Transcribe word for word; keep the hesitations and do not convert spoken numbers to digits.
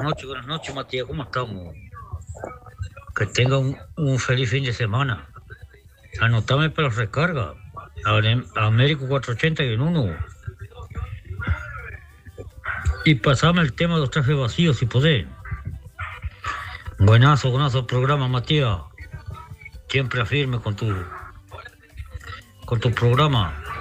noches, buenas noches, Matías, ¿cómo estamos? Que tenga un, un feliz fin de semana. Anotame para la recarga. A Américo cuatrocientos ochenta y uno. Y pasame el tema de los trajes vacíos, si podés. Buenazo, buenazo programa, Matías. Siempre firme con tu, con tu programa.